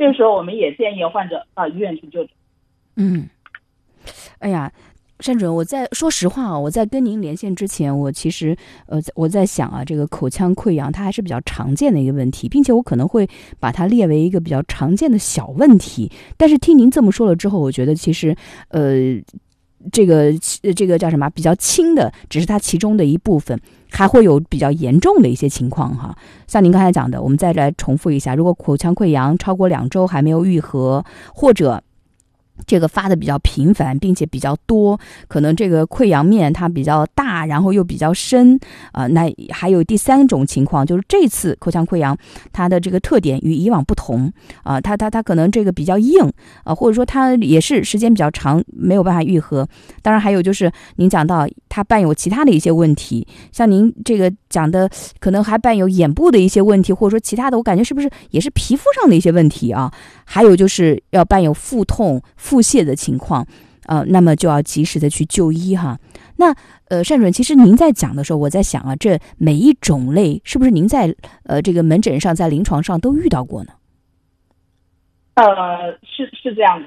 这个时候我们也建议患者到医院去就诊。 哎呀，单主任，说实话啊，我在跟您连线之前，我其实我在想啊，这个口腔溃疡它还是比较常见的一个问题，并且我可能会把它列为一个比较常见的小问题。但是听您这么说了之后，我觉得其实这个叫什么比较轻的，只是它其中的一部分，还会有比较严重的一些情况哈。像您刚才讲的，我们再来重复一下，如果口腔溃疡超过2周还没有愈合，或者这个发的比较频繁并且比较多，可能这个溃疡面它比较大，然后又比较深那还有第3种情况，就是这次口腔溃疡它的这个特点与以往不同它可能这个比较硬或者说它也是时间比较长没有办法愈合。当然还有就是您讲到它伴有其他的一些问题，像您这个讲的可能还伴有眼部的一些问题，或者说其他的，我感觉是不是也是皮肤上的一些问题啊？还有就是要伴有腹痛腹泻的情况那么就要及时的去就医哈。那单主任，其实您在讲的时候，我在想啊，这每一种类是不是您在这个门诊上在临床上都遇到过呢？ 是这样子